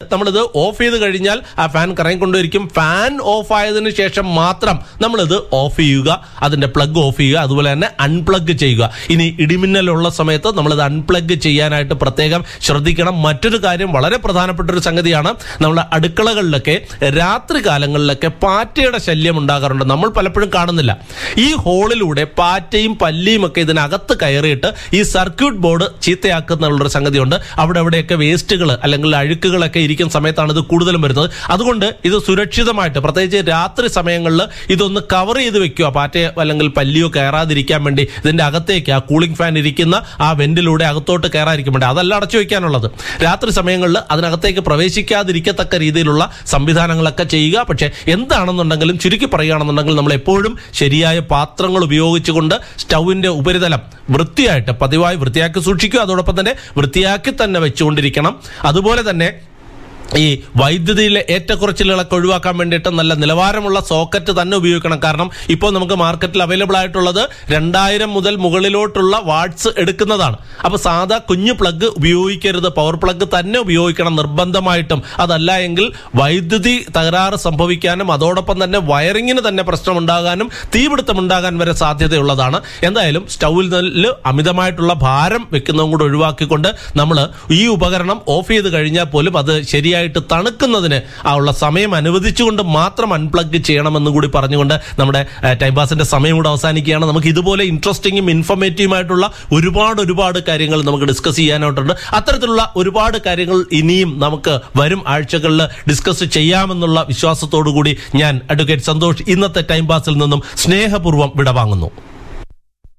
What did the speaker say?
നമ്മളിത് ഓഫ് ചെയ്ത് കഴിഞ്ഞാൽ ആ ഫാൻ കറങ്ങിക്കൊണ്ടിരിക്കും. ഫാൻ ഓഫ് ആയതിനു ശേഷം മാത്രം നമ്മളിത് ഓഫ് ചെയ്യുക, അതിന്റെ പ്ലഗ് ഓഫ് ചെയ്യുക, അതുപോലെ തന്നെ അൺപ്ലഗ് ചെയ്യുക. ഇനി ഇടിമിന്നലുള്ള സമയത്ത് നമ്മളിത് അൺപ്ലഗ് ചെയ്യാനായിട്ട് പ്രത്യേകം ശ്രദ്ധിക്കണം. മറ്റൊരു കാര്യം, വളരെ പ്രധാനപ്പെട്ട ഒരു സംഗതിയാണ്, നമ്മുടെ അടുക്കളകളിലൊക്കെ രാത്രി കാലങ്ങളിലൊക്കെ പാറ്റയുടെ ശല്യം ഉണ്ടാകാറുണ്ട്. നമ്മൾ പലപ്പോഴും കാണുന്നില്ല. ഈ ഹോളിലൂടെ പാറ്റയും പല്ലിയും ഒക്കെ ഇതിനകത്ത് കയറിയിട്ട് ഈ സർക്യൂട്ട് ബോർഡ് ചീത്തയാക്കുന്നുള്ളൊരു സംഗതിയുണ്ട്. അവിടെ എവിടെയൊക്കെ വേസ്റ്റുകൾ അല്ലെങ്കിൽ അഴുക്കുകളൊക്കെ ഇരിക്കുന്ന സമയത്താണ് ഇത് കൂടുതലും വരുന്നത്. അതുകൊണ്ട് ഇത് സുരക്ഷിതമായിട്ട്, പ്രത്യേകിച്ച് രാത്രി സമയങ്ങളിൽ ഇതൊന്ന് കവർ ചെയ്ത് വെക്കുക. പാറ്റയോ അല്ലെങ്കിൽ പല്ലിയോ കയറാതിരിക്കാൻ വേണ്ടി ഇതിന്റെ അകത്തേക്ക് ആ കൂളിംഗ് ഫാൻ ഇരിക്കുന്ന ആ വെന്റിലൂടെ അകത്തോട്ട് കയറാതിരിക്കാൻ വേണ്ടി അതല്ല അടച്ചു വെക്കാനുള്ളത്. രാത്രി സമയങ്ങളിൽ അതിനകത്തേക്ക് പ്രവേശിക്കാതിരിക്കത്തക്ക രീതിയിലുള്ള സംവിധാനങ്ങളൊക്കെ ചെയ്യുക. പക്ഷേ എന്താണെന്നുണ്ടെങ്കിലും, ചുരുക്കി പറയുകയാണെന്നുണ്ടെങ്കിൽ, നമ്മൾ എപ്പോഴും ശരിയായ പാത്രങ്ങൾ ഉപയോഗിച്ചുകൊണ്ട് സ്റ്റൗവിന്റെ ഉപരിതലം വൃത്തിയായിട്ട് പതിവായി വൃത്തിയാക്കി സൂക്ഷിക്കുക. അതോടൊപ്പം തന്നെ വൃത്തിയാക്കി തന്നെ വെച്ചുകൊണ്ടിരിക്കണം. അതുപോലെ തന്നെ ഈ വൈദ്യുതിയിലെ ഏറ്റക്കുറച്ചിലുകളൊക്കെ ഒഴിവാക്കാൻ വേണ്ടിയിട്ട് നല്ല നിലവാരമുള്ള സോക്കറ്റ് തന്നെ ഉപയോഗിക്കണം. കാരണം ഇപ്പോൾ നമുക്ക് മാർക്കറ്റിൽ അവൈലബിൾ ആയിട്ടുള്ളത് 2000 മുതൽ മുകളിലോട്ടുള്ള വാട്ട്സ് എടുക്കുന്നതാണ്. അപ്പോൾ സാധാ കുഞ്ഞു പ്ലഗ് ഉപയോഗിക്കരുത്, പവർ പ്ലഗ് തന്നെ ഉപയോഗിക്കണം നിർബന്ധമായിട്ടും. അതല്ല എങ്കിൽ വൈദ്യുതി തകരാറ് സംഭവിക്കാനും അതോടൊപ്പം തന്നെ വയറിങ്ങിന് തന്നെ പ്രശ്നമുണ്ടാകാനും തീപിടുത്തമുണ്ടാകാൻ വരെ സാധ്യതയുള്ളതാണ്. എന്തായാലും സ്റ്റൗവിൽ അമിതമായിട്ടുള്ള ഭാരം വെക്കുന്നതും കൂടെ ഒഴിവാക്കിക്കൊണ്ട് നമ്മൾ ഈ ഉപകരണം ഓഫ് ചെയ്ത് കഴിഞ്ഞാൽ പോലും അത് ശരിയായി തണുക്കുന്നതിന് ഉള്ള സമയം അനുവദിച്ചുകൊണ്ട് മാത്രം അൺപ്ലഗ് ചെയ്യണമെന്ന് കൂടി പറഞ്ഞുകൊണ്ട് നമ്മുടെ ടൈം പാസിന്റെ സമയം കൂടെ അവസാനിക്കുകയാണ്. നമുക്ക് ഇതുപോലെ ഇൻട്രസ്റ്റിംഗും ഇൻഫോർമേറ്റീവുമായിട്ടുള്ള ഒരുപാട് കാര്യങ്ങൾ നമുക്ക് ഡിസ്കസ് ചെയ്യാനായിട്ടുണ്ട്. അത്തരത്തിലുള്ള ഒരുപാട് കാര്യങ്ങൾ ഇനിയും നമുക്ക് വരും ആഴ്ചകളിൽ ഡിസ്കസ് ചെയ്യാമെന്നുള്ള വിശ്വാസത്തോടു കൂടി ഞാൻ അഡ്വക്കേറ്റ് സന്തോഷ് ഇന്നത്തെ ടൈം പാസിൽ നിന്നും സ്നേഹപൂർവ്വം വിടവാങ്ങുന്നു.